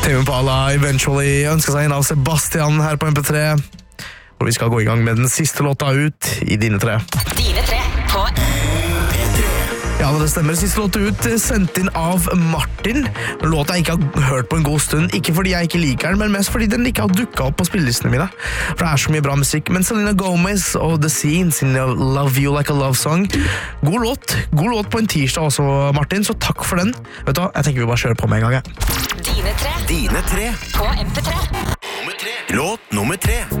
Tame Impala eventually ønsker seg inn av Sebastian her på MP3, hvor vi skal gå i gang med den siste låta ut i Dine tre. Dine tre på P3. Ja, det stemmer. Siste låta ut sendt inn av Martin. Låta jeg ikke har hørt på en god stund, ikke fordi jeg ikke liker den, men mest fordi den ikke har dukket opp på spillelistene mine. For det er så mye bra musikk. Men Selena Gomez og The Scene sin Love You Like a Love Song. God låt på en tirsdag også, Martin, så takk for den. Vet du hva, jeg tenker vi bare kjører på med en gang. Dine tre Dine tre på MP3. Låt nummer tre.